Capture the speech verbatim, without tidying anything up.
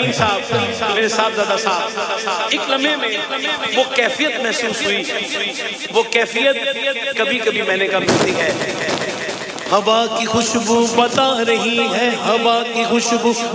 करीम साहब, मेरे साहबजादा साहब, एक लम्हे में वो कैफियत महसूस हुई, वो कैफियत कभी कभी मैंने कहा मिलती है। हवा की खुशबू बता रही है, हवा की खुशबू